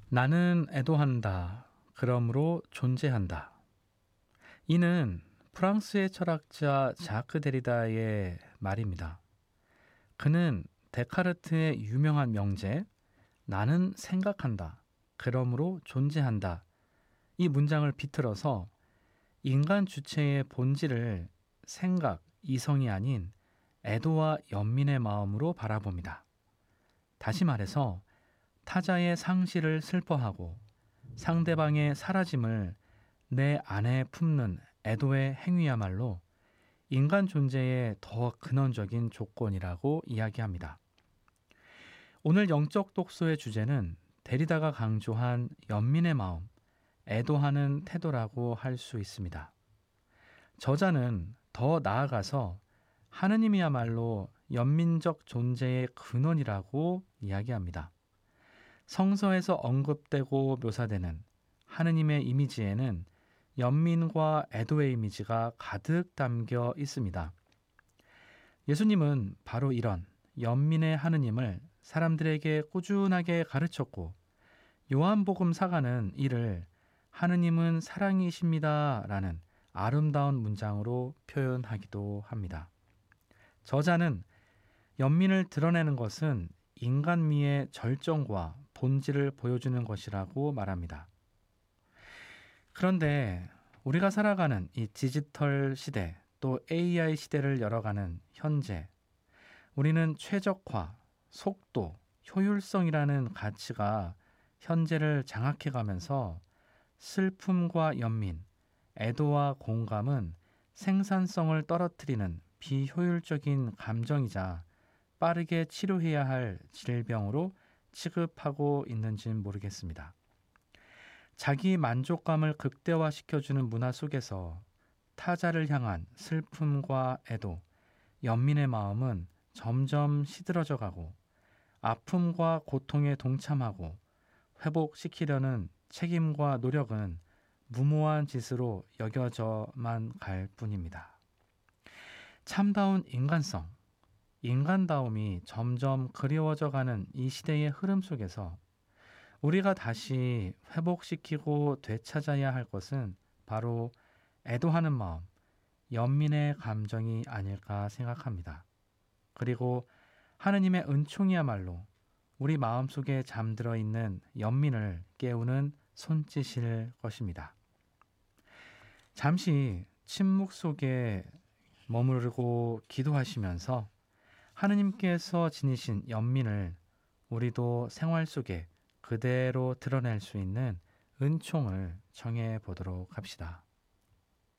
나는 애도한다. 그러므로 존재한다. 이는 프랑스의 철학자 자크 데리다의 말입니다. 그는 데카르트의 유명한 명제 나는 생각한다. 그러므로 존재한다. 이 문장을 비틀어서 인간 주체의 본질을 생각, 이성이 아닌 애도와 연민의 마음으로 바라봅니다. 다시 말해서 타자의 상실을 슬퍼하고 상대방의 사라짐을 내 안에 품는 애도의 행위야말로 인간 존재의 더 근원적인 조건이라고 이야기합니다. 오늘 영적 독서의 주제는 데리다가 강조한 연민의 마음, 애도하는 태도라고 할 수 있습니다. 저자는 더 나아가서 하느님이야말로 연민적 존재의 근원이라고 이야기합니다. 성서에서 언급되고 묘사되는 하느님의 이미지에는 연민과 애도의 이미지가 가득 담겨 있습니다. 예수님은 바로 이런 연민의 하느님을 사람들에게 꾸준하게 가르쳤고 요한복음사가는 이를 하느님은 사랑이십니다 라는 아름다운 문장으로 표현하기도 합니다. 저자는 연민을 드러내는 것은 인간미의 절정과 본질을 보여주는 것이라고 말합니다. 그런데 우리가 살아가는 이 디지털 시대 또 AI 시대를 열어가는 현재 우리는 최적화, 속도, 효율성이라는 가치가 현재를 장악해가면서 슬픔과 연민, 애도와 공감은 생산성을 떨어뜨리는 비효율적인 감정이자 빠르게 치료해야 할 질병으로 취급하고 있는지는 모르겠습니다. 자기 만족감을 극대화시켜주는 문화 속에서 타자를 향한 슬픔과 애도, 연민의 마음은 점점 시들어져 가고 아픔과 고통에 동참하고 회복시키려는 책임과 노력은 무모한 짓으로 여겨져만 갈 뿐입니다. 참다운 인간성, 인간다움이 점점 그리워져 가는 이 시대의 흐름 속에서 우리가 다시 회복시키고 되찾아야 할 것은 바로 애도하는 마음, 연민의 감정이 아닐까 생각합니다. 그리고 하느님의 은총이야말로 우리 마음속에 잠들어 있는 연민을 깨우는 손짓일 것입니다. 잠시 침묵 속에 머무르고 기도하시면서 하느님께서 지니신 연민을 우리도 생활 속에 그대로 드러낼 수 있는 은총을 청해 보도록 합시다.